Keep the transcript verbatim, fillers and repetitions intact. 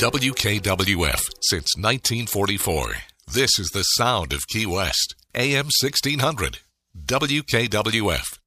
W K W F since nineteen forty-four. This is the sound of Key West. A M sixteen hundred. W K W F.